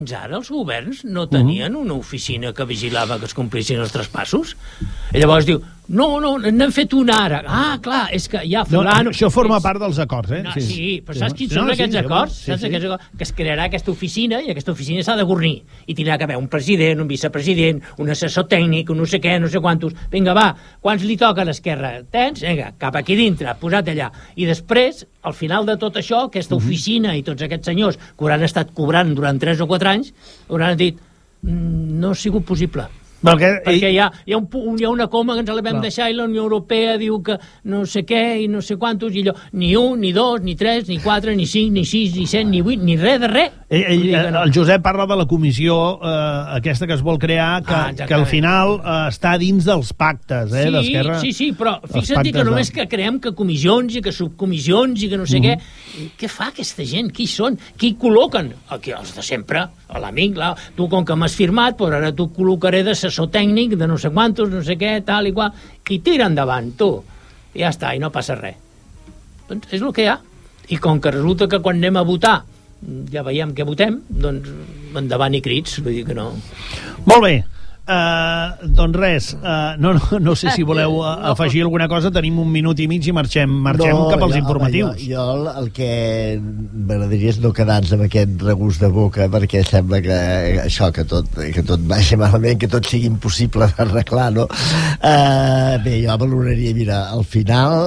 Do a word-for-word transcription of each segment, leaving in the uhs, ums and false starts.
Fins ara els governs no tenien una oficina que vigilava que es complissin els traspassos. I llavors diu, no, no, n'hem fet una ara. Ah, clar, és que ja fulano... No, això forma part dels acords, eh? No, sí. sí, però saps quins no, són no, aquests sí, acords? Sí, saps sí. aquests acords? Que es crearà aquesta oficina i aquesta oficina s'ha de gornir. I tindrà que haver un president, un vicepresident, un assessor tècnic, un no sé què, no sé quantos. Vinga, va, quants li toca a l'esquerra? Tens? Vinga, cap aquí dintre, posat allà. I després, al final de tot això, aquesta oficina i tots aquests senyors que hauran estat cobrant durant tres o quatre anys, hauran dit, no ha sigut possible. Perquè, perquè hi ha, hi, ha un, hi ha una coma que ens la vam no. deixar i la Unió Europea diu que no sé què i no sé quantos i allò, ni un, ni dos, ni tres, ni quatre, ni cinc, ni sis, ni set, ni vuit, ni res de res. Ell, ell, no. El Josep parla de la comissió eh, aquesta que es vol crear que, ah, que al final eh, està dins dels pactes eh, sí, d'Esquerra. Sí, sí, però fixa't que només de... que creem que comissions i que subcomissions i que no sé uh -huh. què. Què fa aquesta gent? Qui són? Qui col·loquen? Aquí, els de sempre, l'amic, la... tu com que m'has firmat, però ara tu col·locaré d'assessor tècnic de no sé quantos, no sé què, tal i qual, i tira endavant, tu. I ja està, i no passa res. Doncs és el que hi ha. I com que resulta que quan anem a votar ja veiem què votem, doncs endavant i crits, vull dir que no... Molt bé. Uh, doncs res, uh, no, no, no sé si voleu uh, afegir alguna cosa, tenim un minut i mig i marxem, marxem no, cap als jo, informatius. Home, jo, jo el que m'agradaria és no quedar-nos amb aquest regust de boca, perquè sembla que això, que tot, que tot vagi malament, que tot sigui impossible d'arreglar, no? Uh, bé, jo valoraria, mira, al final,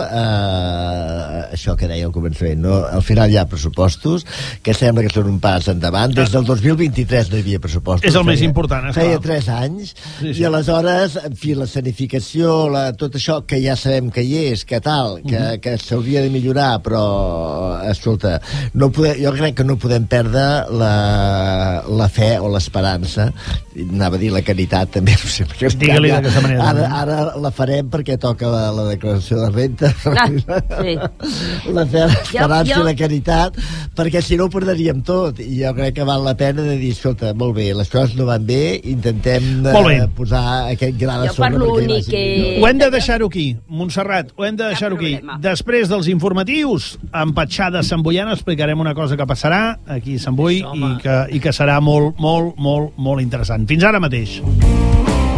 uh, això que deia al començament, no? Al final hi ha pressupostos, que sembla que són un pas endavant. Des del dos mil vint-i-tres no hi havia pressupostos. És el feia, més important, esclar. Feia tres anys, sí, sí. I aleshores, en fi, la sanificació, la, tot això que ja sabem que hi és, que tal, que, uh -huh. que s'hauria de millorar, però, escolta, no podem, jo crec que no podem perdre la, la fe o l'esperança, anava a dir la caritat, també, no sé, digue-li d'aquesta manera. Ara, ara la farem perquè toca la, la declaració de renta, ah, sí. la fe, l'esperança jo, jo... i la caritat, perquè si no ho perdríem tot, i jo crec que val la pena de dir, escolta, molt bé, les coses no van bé, intentem eh, posar aquest gra de sobre perquè que... Ho hem de deixar-ho aquí, Montserrat, ho hem de deixar-ho aquí. Després dels informatius, en Petxada Sant Boiana explicarem una cosa que passarà aquí a Sant Boi i que, i que serà molt, molt, molt, molt interessant. Fins ara mateix.